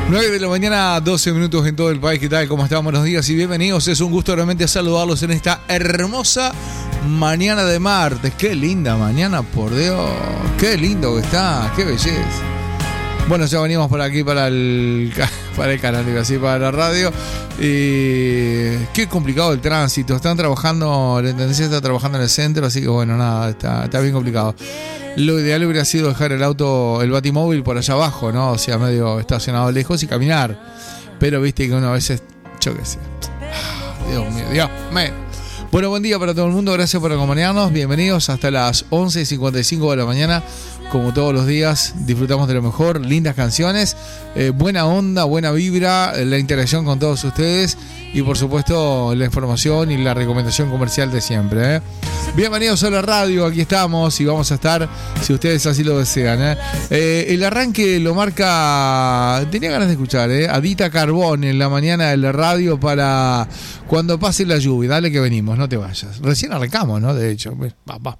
9 de la mañana, 12 minutos en todo el país. ¿Qué tal? ¿Cómo están? Buenos días y bienvenidos. Es un gusto realmente saludarlos en esta hermosa mañana de martes. Qué linda mañana, por Dios. Qué lindo que está. Qué belleza. Bueno, ya venimos por aquí para el canal, digo así, para la radio. Qué complicado el tránsito. Están trabajando, la intendencia está trabajando en el centro, así que bueno, nada, está bien complicado. Lo ideal hubiera sido dejar el auto, el batimóvil por allá abajo, ¿no? O sea, medio estacionado lejos y caminar. Pero viste que uno a veces, yo qué sé. Dios mío, Dios mío. Bueno, buen día para todo el mundo, gracias por acompañarnos. Bienvenidos hasta las 11:55 de la mañana. Como todos los días, disfrutamos de lo mejor, lindas canciones, buena onda, buena vibra, la interacción con todos ustedes y por supuesto la información y la recomendación comercial de siempre. Bienvenidos a la radio, aquí estamos y vamos a estar si ustedes así lo desean. El arranque lo marca, tenía ganas de escuchar, Adita Carbón en la mañana de la radio para cuando pase la lluvia. Dale que venimos, no te vayas. Recién arrancamos, ¿no? De hecho, va.